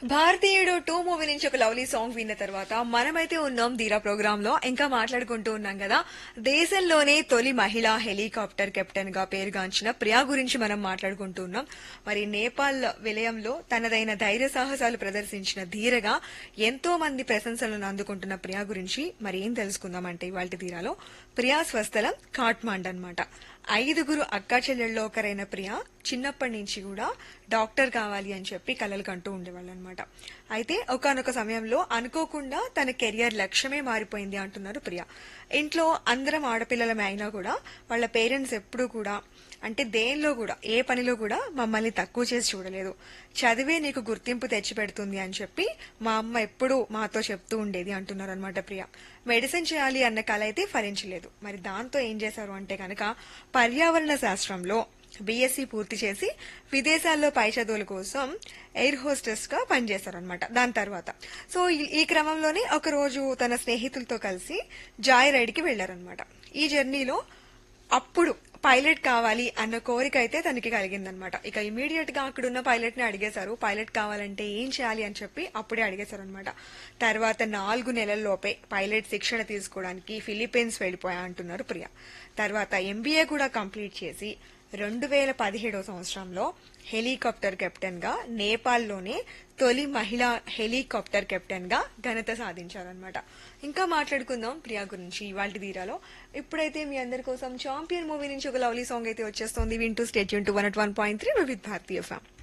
భారతీయుడు 2 మూవీ నుంచి ఒక లవ్లీ సాంగ్ విన్న తర్వాత మనమైతే ఉన్నాం ధీరా ప్రోగ్రామ్ లో ఇంకా మాట్లాడుకుంటూ ఉన్నాం కదా. దేశంలోనే తొలి మహిళా హెలికాప్టర్ కెప్టెన్ గా పేరుగాంచిన ప్రియా గురించి మనం మాట్లాడుకుంటూ ఉన్నాం. మరి నేపాల్ విలయంలో తనదైన ధైర్య సాహసాలు ప్రదర్శించిన ధీరగా ఎంతో మంది ప్రశంసలను అందుకుంటున్న ప్రియా గురించి మరి ఏం తెలుసుకుందామంటే ఇవాళ ధీరాలో ప్రియా స్వస్థలం కాట్మాండ్ అన్నమాట. 5 అక్కా చెల్లెల్లో ఒకరైన ప్రియా చిన్నప్పటి నుంచి కూడా డాక్టర్ కావాలి అని చెప్పి కలలు కంటూ ఉండేవాళ్ళు అనమాట. అయితే ఒకానొక సమయంలో అనుకోకుండా తన కెరియర్ లక్ష్యమే మారిపోయింది అంటున్నారు ప్రియా. ఇంట్లో అందరం ఆడపిల్లలమే అయినా కూడా వాళ్ళ పేరెంట్స్ ఎప్పుడూ కూడా అంటే దేనిలో కూడా ఏ పనిలో కూడా మమ్మల్ని తక్కువ చేసి చూడలేదు. చదివే నీకు గుర్తింపు తెచ్చిపెడుతుంది అని చెప్పి మా అమ్మ ఎప్పుడూ మాతో చెప్తూ ఉండేది అంటున్నారు అనమాట ప్రియా. మెడిసిన్ చేయాలి అన్న కల అయితే ఫలించలేదు. మరి దాంతో ఏం చేశారు అంటే కనుక పర్యావరణ శాస్త్రంలో బీఎస్సీ పూర్తి చేసి విదేశాల్లో పై చదువుల కోసం ఎయిర్ హోస్టెస్ గా పనిచేశారనమాట. దాని తర్వాత ఈ క్రమంలోనే ఒక రోజు తన స్నేహితులతో కలిసి జాయ్ రైడ్ కి వెళ్లారనమాట. ఈ జర్నీలో అప్పుడు పైలట్ కావాలి అన్న కోరిక అయితే తనకి కలిగిందనమాట. ఇక ఇమీడియట్ గా అక్కడున్న పైలట్ ని అడిగేశారు, పైలట్ కావాలంటే ఏం చేయాలి అని చెప్పి అప్పుడే అడిగేశారు అనమాట. తర్వాత 4 నెలల్లోపే పైలట్ శిక్షణ తీసుకోవడానికి ఫిలిప్పీన్స్ వెళ్లిపోయా అంటున్నారు ప్రియా. తర్వాత ఎంబీఏ కూడా కంప్లీట్ చేసి 2017 సంవత్సరంలో హెలికాప్టర్ కెప్టెన్ గా నేపాల్లోనే తొలి మహిళా హెలికాప్టర్ కెప్టెన్ గా ఘనత సాధించారనమాట. ఇంకా మాట్లాడుకుందాం ప్రియా గురించి ఇవాళ ధీరాలో. ఇప్పుడైతే మీ అందరి కోసం చాంపియన్ మూవీ నుంచి ఒక లవ్లీ సాంగ్ అయితే వచ్చేస్తోంది. వింటూ state Yoon to 101.3 with Bharatiya FM.